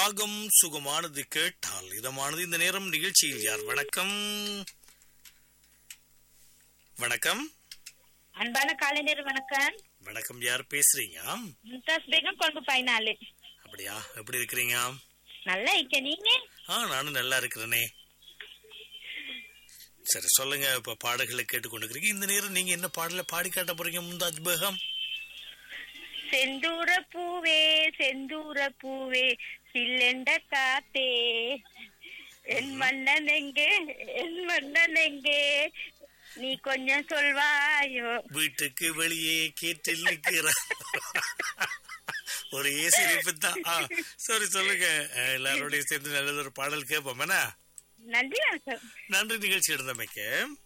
ராகம் சுகமானது கேட்டால் இதமானது. இந்த நேரம் நிகழ்ச்சியில் யார்? வணக்கம். வணக்கம். அன்பான காலைநேர வணக்கம். வணக்கம், யார் பேசுறீங்க? மும்தாஸ் பேகம் கொண்டு பயனாளி. அப்படியா, எப்படி இருக்கிறீங்க? நல்லா இருக்க நீங்க? நானும் நல்லா இருக்கிறேனே. சரி சொல்லுங்க, இப்ப பாடல்களை கேட்டுக்கொண்டிருக்கீங்க. இந்த நேரம் நீங்க என்ன பாடல பாடி காட்ட போறீங்க மும்தாஜ் பேகம்? செந்தூர பூவே செந்தூர பூவே சில்லெண்ட காத்தே என் மன்னன் எங்கே என் மன்னன் எங்கே நீ கொஞ்சம் சொல்வாயோ. வீட்டுக்கு வெளியே கேட்டில் நிற்கிற ஒரு ஏசி தான். சரி சொல்லுங்க, எல்லாரோடையும் சேர்ந்து நல்லது ஒரு பாடல் கேட்போம். நன்றி வணக்கம். நன்றி நிகழ்ச்சி இருந்தமைக்கு.